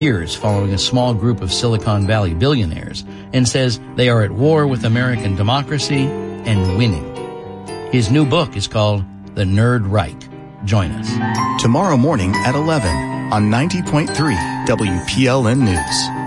years following a small group of Silicon Valley billionaires and says they are at war with American democracy and winning. His new book is called The Nerd Reich. Join us. Tomorrow morning at 11 on 90.3 WPLN News.